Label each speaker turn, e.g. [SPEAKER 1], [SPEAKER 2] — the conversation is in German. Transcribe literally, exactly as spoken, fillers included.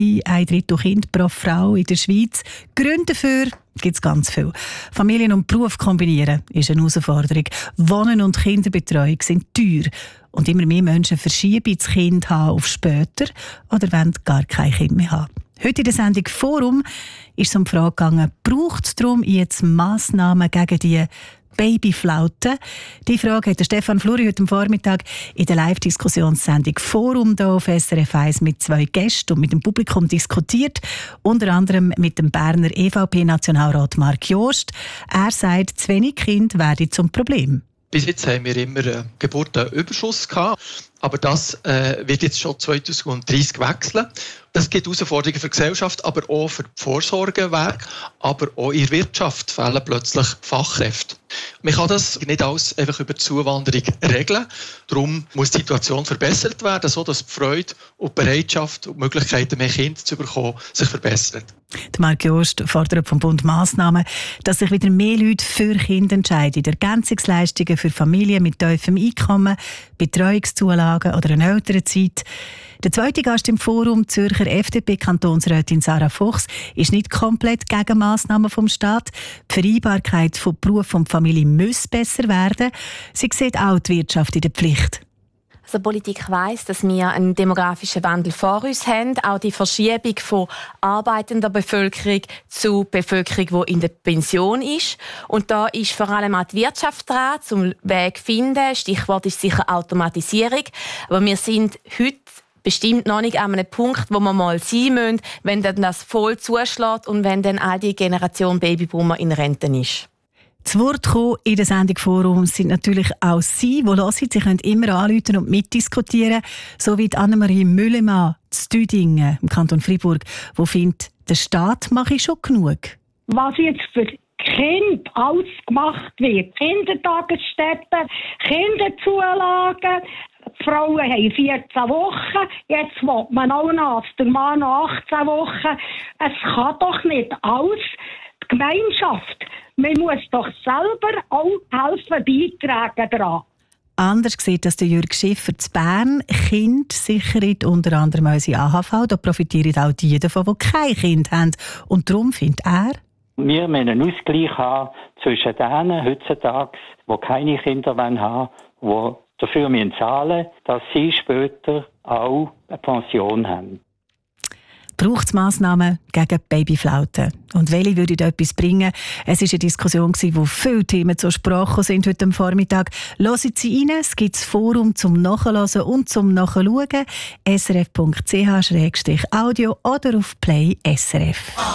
[SPEAKER 1] Ein Drittel Kind pro Frau in der Schweiz. Gründe dafür gibt es ganz viel. Familien und Beruf kombinieren ist eine Herausforderung. Wohnen und Kinderbetreuung sind teuer. Und immer mehr Menschen verschieben das Kind haben auf später oder wollen gar kein Kind mehr haben. Heute in der Sendung «Forum» ist es um die Frage gegangen, braucht es darum jetzt Massnahmen gegen die Babyflaute? Die Frage hat Stefan Fluri heute Vormittag in der Live-Diskussionssendung «Forum» hier auf S R F eins mit zwei Gästen und mit dem Publikum diskutiert. Unter anderem mit dem Berner E V P-Nationalrat Marc Jost. Er sagt, zu wenig Kinder werden zum Problem.
[SPEAKER 2] Bis jetzt haben wir immer einen Geburtenüberschuss gehabt, aber das äh, wird jetzt schon zwanzig dreißig wechseln. Das gibt Herausforderungen für die Gesellschaft, aber auch für die Vorsorgewerke, aber auch in der Wirtschaft fehlen plötzlich Fachkräfte. Man kann das nicht alles einfach über die Zuwanderung regeln. Darum muss die Situation verbessert werden, sodass die Freude und die Bereitschaft und die Möglichkeiten, mehr Kinder zu bekommen, sich verbessern.
[SPEAKER 1] Der Marc Jost fordert vom Bund Massnahmen, dass sich wieder mehr Leute für Kinder entscheiden. Ergänzungsleistungen für Familien mit tiefem Einkommen, Betreuungszulagen oder eine Elternzeit. Der zweite Gast im Forum, Zürcher F D P-Kantonsrätin Sarah Fuchs, ist nicht komplett gegen Massnahmen vom Staat. Die Vereinbarkeit von Beruf und Familie muss besser werden. Sie sieht auch die Wirtschaft in der Pflicht.
[SPEAKER 3] Also die Politik weiss, dass wir einen demografischen Wandel vor uns haben. Auch die Verschiebung von arbeitender Bevölkerung zu Bevölkerung, die in der Pension ist. Und da ist vor allem auch die Wirtschaft dran, zum Weg zu finden. Stichwort ist sicher Automatisierung. Aber wir sind heute bestimmt noch nicht an einem Punkt, wo wir mal sein müssen, wenn dann das voll zuschlägt und wenn dann all die Generation Babyboomer in Rente ist.
[SPEAKER 1] Zu Wort kommen in der Sendung «Forum» sind natürlich auch Sie, die hören. Sie können immer anrufen und mitdiskutieren, so wie Annemarie Müllemann zu Düdingen im Kanton Freiburg, die findet, der Staat mache schon genug.
[SPEAKER 4] Was jetzt für Kind alles gemacht wird, Kindertagesstätten, Kinderzulagen, die Frauen haben vierzehn Wochen, jetzt will man auch noch, der Mann noch achtzehn Wochen. Es kann doch nicht alles. Die Gemeinschaft, man muss doch selber auch helfen, beitragen daran.
[SPEAKER 1] Anders sieht das der Jürg Schiffer zu Bern. Kinder sichern unter anderem unsere A H V. Da profitieren auch die davon, die kein Kind haben. Und darum findet er,
[SPEAKER 5] wir müssen einen Ausgleich haben zwischen denen heutzutage, die keine Kinder haben wollen, die dafür müssen zahlen, dass sie später auch eine Pension haben.
[SPEAKER 1] Braucht es Massnahmen gegen Babyflauten? Und welche würden etwas bringen? Es war eine Diskussion, wo viele Themen zur Sprache sind heute am Vormittag. Hören Sie rein, es gibt das Forum zum Nachhören und zum Nachschauen. S R F Punkt C H Audio oder auf Play S R F.